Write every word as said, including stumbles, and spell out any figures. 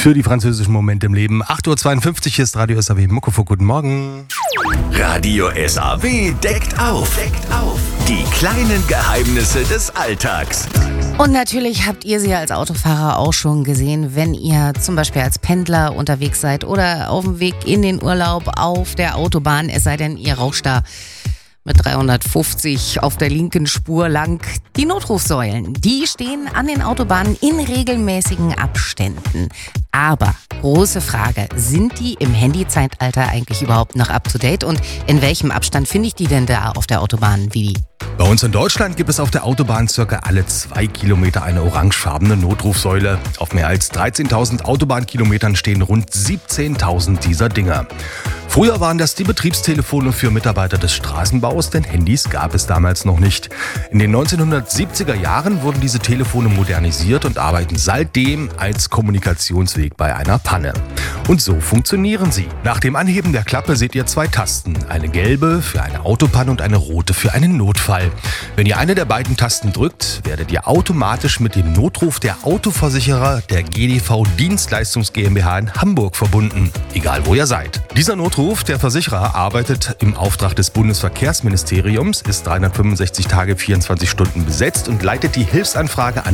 für die französischen Momente im Leben. acht Uhr zweiundfünfzig, hier ist Radio S A W Muckefuck. Guten Morgen. Radio S A W deckt auf. Deckt auf. Die kleinen Geheimnisse des Alltags. Und natürlich habt ihr sie als Autofahrer auch schon gesehen, wenn ihr zum Beispiel als Pendler unterwegs seid oder auf dem Weg in den Urlaub auf der Autobahn, es sei denn, ihr rauscht da mit dreihundertfünfzig auf der linken Spur lang. Die Notrufsäulen, die stehen an den Autobahnen in regelmäßigen Abständen. Aber, große Frage, sind die im Handyzeitalter eigentlich überhaupt noch up to date? Und in welchem Abstand finde ich die denn da auf der Autobahn, Vidi? Bei uns in Deutschland gibt es auf der Autobahn circa alle zwei Kilometer eine orangefarbene Notrufsäule. Auf mehr als dreizehntausend Autobahnkilometern stehen rund siebzehntausend dieser Dinger. Früher waren das die Betriebstelefone für Mitarbeiter des Straßenbaus, denn Handys gab es damals noch nicht. In den neunzehnhundertsiebziger Jahren wurden diese Telefone modernisiert und arbeiten seitdem als Kommunikationsweg bei einer Panne. Und so funktionieren sie. Nach dem Anheben der Klappe seht ihr zwei Tasten. Eine gelbe für eine Autopanne und eine rote für einen Notfall. Wenn ihr eine der beiden Tasten drückt, werdet ihr automatisch mit dem Notruf der Autoversicherer der G D V Dienstleistungs GmbH in Hamburg verbunden. Egal wo ihr seid. Dieser Notruf Der Versicherer arbeitet im Auftrag des Bundesverkehrsministeriums, ist dreihundertfünfundsechzig Tage, vierundzwanzig Stunden besetzt und leitet die Hilfsanfrage an